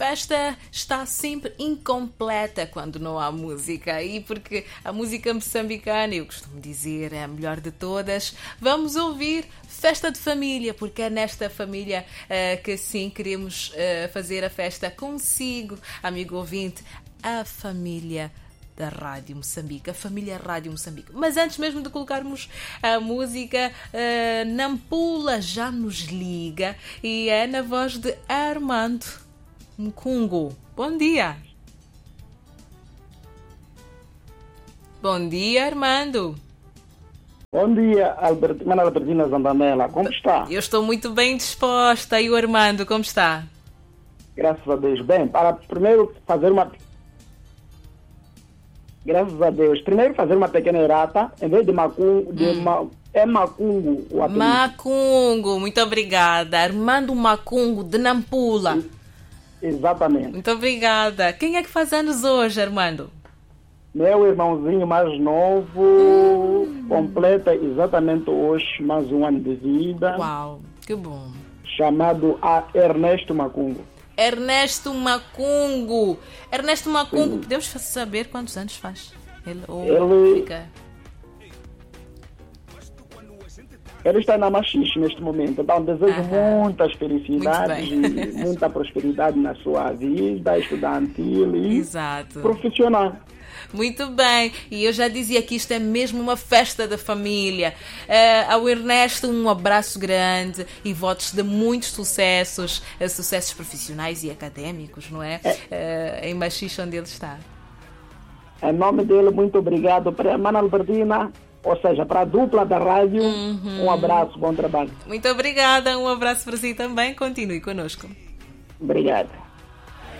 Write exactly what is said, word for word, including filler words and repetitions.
festa está sempre incompleta quando não há música. E porque a música moçambicana, eu costumo dizer, é a melhor de todas, vamos ouvir Festa de Família, porque é nesta família uh, que sim queremos uh, fazer a festa consigo, amigo ouvinte, a família da Rádio Moçambique, a família Rádio Moçambique. Mas antes mesmo de colocarmos a música, uh, Nampula já nos liga e é na voz de Armando Mkungu. Bom dia! Bom dia, Armando! Bom dia, Albert, Mana Albertina Zandamela. Como está? Eu estou muito bem disposta. E o Armando, como está? Graças a Deus. Bem, para primeiro fazer uma... Graças a Deus. Primeiro fazer uma pequena errata. Em vez de Macungo, de hum. ma... é Macungo o apelido. Macungo, muito obrigada. Armando Macungo, de Nampula. Exatamente. Muito obrigada. Quem é que faz anos hoje, Armando? Meu irmãozinho mais novo, hum. completa exatamente hoje mais um ano de vida. Uau, que bom. Chamado a Ernesto Macungo. Ernesto Macungo. Ernesto Macungo, Sim. Podemos saber quantos anos faz? Ele, ou Ele... fica... Ele está na Machixe neste momento. Então, desejo Aham. muitas felicidades e muita prosperidade na sua vida estudantil e Exato. profissional. Muito bem, e eu já dizia que isto é mesmo uma festa da família. Uh, ao Ernesto, um abraço grande e votos de muitos sucessos, uh, sucessos profissionais e académicos, não é? é. Uh, em Machixe, onde ele está. Em nome dele, muito obrigado para a Mana Albertina, ou seja, para a dupla da rádio. Uhum. Um abraço, bom trabalho. Muito obrigada, um abraço para si também. Continue conosco. Obrigado.